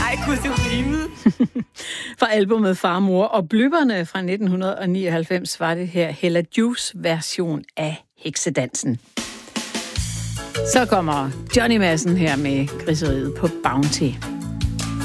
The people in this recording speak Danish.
Ej, gud, det rimede. Fra albumet Far, Mor og Bløpperne fra 1999 var det her Hella Juice version af Heksedansen. Så kommer Johnny Madsen her med Griseriet på Bounty.